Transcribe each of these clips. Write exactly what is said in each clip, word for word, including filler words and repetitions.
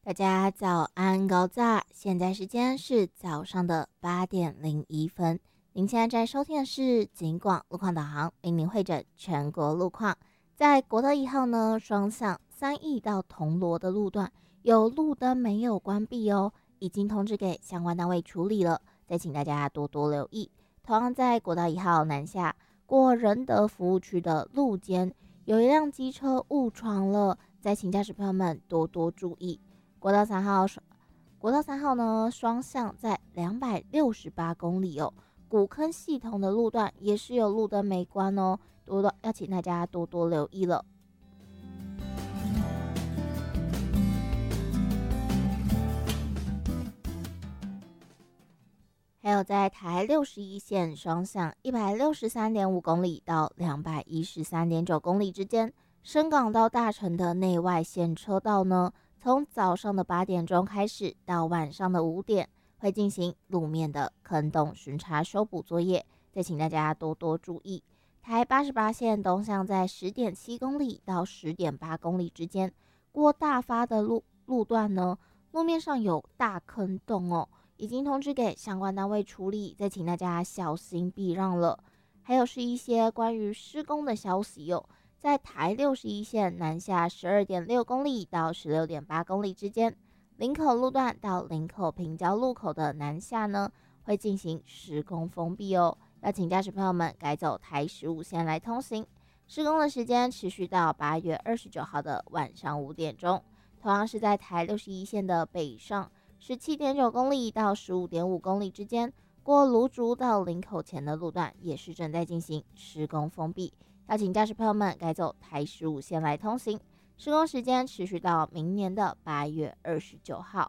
大家早安，高早，现在时间是早上的八点零一分。您现在在收听的是警广路况导航，为您会诊全国路况。在国道一号呢，双向三义到铜锣的路段有路灯没有关闭哦，已经通知给相关单位处理了，再请大家多多留意。同样在国道一号南下过仁德服务区的路肩，有一辆机车误闯了，再请驾驶朋友们多多注意。国道三号，国道三号呢，双向在两百六十八公里哦，古坑系统的路段也是有路灯没关哦，多多要请大家多多留意了。还有在台六十一线双向一百六十三点五公里到两百一十三点九公里之间，深港到大城的内外线车道呢，从早上的八点钟开始到晚上的五点，会进行路面的坑洞巡查修补作业，再请大家多多注意。台八十八线东向在十点七公里到十点八公里之间，过大发的路路段呢，路面上有大坑洞哦，已经通知给相关单位处理，再请大家小心避让了。还有是一些关于施工的消息哦。在台六十一线南下十二点六公里到十六点八公里之间，林口路段到林口平交路口的南下呢，会进行施工封闭哦，要请驾驶朋友们改走台十五线来通行。施工的时间持续到八月二十九号的晚上五点钟。同样是在台六十一线的北上十七点九公里到十五点五公里之间，过芦竹到林口前的路段也是正在进行施工封闭。要请驾驶朋友们改走台十五线来通行，施工时间持续到明年的八月二十九号。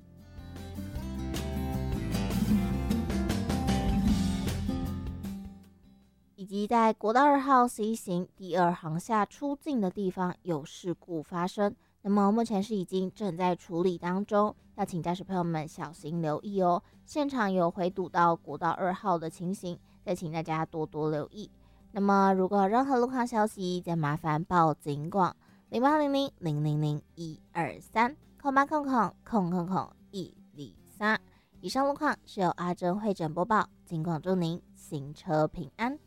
以及在国道二号 C 型第二航厦出境的地方有事故发生，那么目前是已经正在处理当中，要请驾驶朋友们小心留意哦。现场有回堵到国道二号的情形，再请大家多多留意。那么如果有任何路况消息，再麻烦报警广零八零零零零零一二三空八空空空空空一零三。以上路况是由阿珍会诊播报，警广祝您行车平安。